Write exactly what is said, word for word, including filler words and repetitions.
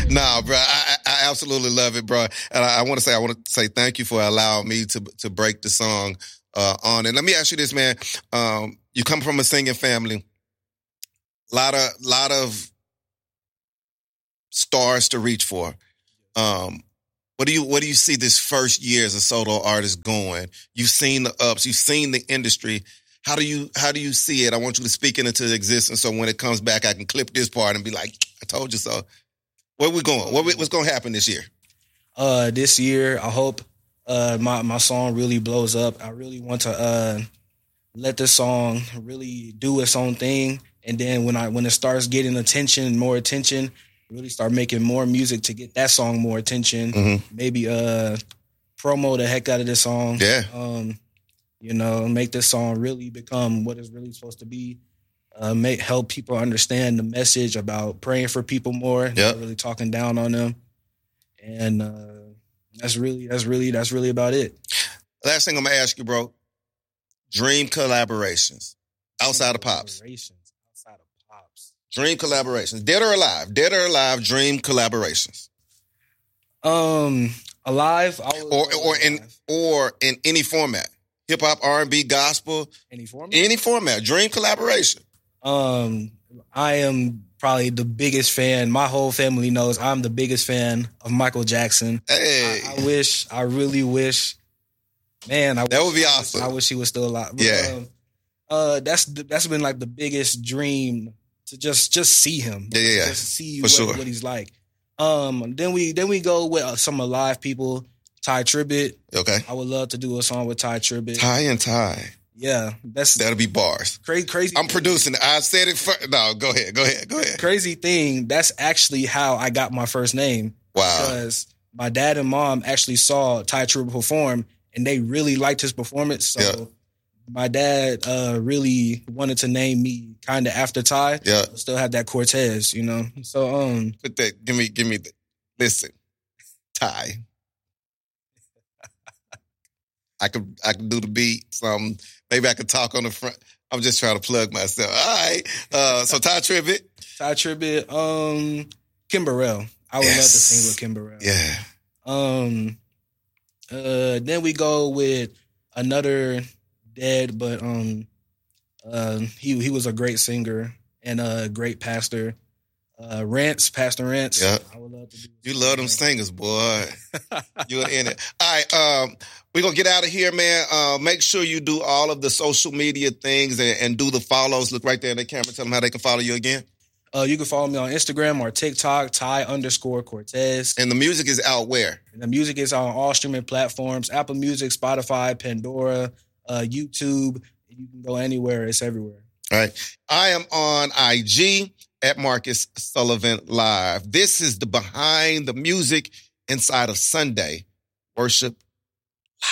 Nah, bro, I, I absolutely love it, bro. And I, I want to say, I want to say thank you for allowing me to to break the song uh, on it. Let me ask you this, man. Um, you come from a singing family. Lot of lot of stars to reach for. Um, what do you what do you see this first year as a solo artist going? You've seen the ups, you've seen the industry. How do you how do you see it? I want you to speak it into existence so when it comes back, I can clip this part and be like, I told you so. Where we going? What we, what's going to happen this year? Uh, this year, I hope uh, my my song really blows up. I really want to uh, let this song really do its own thing, and then when I when it starts getting attention, more attention, really start making more music to get that song more attention. Mm-hmm. Maybe uh, promo the heck out of this song. Yeah. Um, you know, make this song really become what it's really supposed to be. Uh, make help people understand the message about praying for people more, yep. not really talking down on them, and uh, that's really that's really that's really about it. Last thing I'm gonna ask you, bro: dream collaborations outside of Pops. Collaborations outside of Pops. Dream collaborations, dead or alive, dead or alive. Dream collaborations. Um, alive, I or or alive. in or in any format, hip hop, R and B, gospel, any format, any format. Dream collaboration. Um, I am probably the biggest fan. My whole family knows I'm the biggest fan of Michael Jackson. Hey, I, I wish, I really wish, man, I that wish, would be I awesome. Wish, I wish he was still alive. But, yeah, um, uh, that's that's been like the biggest dream to just just see him. Yeah, yeah, yeah. Just see For what, sure. what he's like. Um, then we then we go with some alive people. Ty Tribbett. Okay, I would love to do a song with Ty Tribbett. Ty and Ty. Yeah, that's that'll be bars. Crazy, crazy. I'm producing it. I said it first. No, go ahead, go ahead, go ahead. Crazy thing. That's actually how I got my first name. Wow. Because my dad and mom actually saw Ty Tribbett perform, and they really liked his performance. So yeah. my dad uh, really wanted to name me kind of after Ty. Yeah. But still have that Cortez, you know. So um, put that. Give me, give me. The, listen, Ty. I could I could do the beat. Some maybe I could talk on the front. I'm just trying to plug myself. All right. Uh, so Ty Tribbett. Ty Tribbett. Um, Kim Burrell. I would yes. love to sing with Kim Burrell. Yeah. Um. Uh. Then we go with another dead, but um, uh, he he was a great singer and a great pastor. Uh, Rance, Pastor Rance. Yeah. I would love to do you love them singers, boy. You're in it. All right. Um, we're going to get out of here, man. Uh, make sure you do all of the social media things and, and do the follows. Look right there in the camera. Tell them how they can follow you again. Uh, you can follow me on Instagram or TikTok, Ty underscore Cortez. And the music is out where? And the music is on all streaming platforms, Apple Music, Spotify, Pandora, uh, YouTube. You can go anywhere. It's everywhere. All right. I am on I G at Marcus Sullivan Live. This is the behind the music inside of Sunday Worship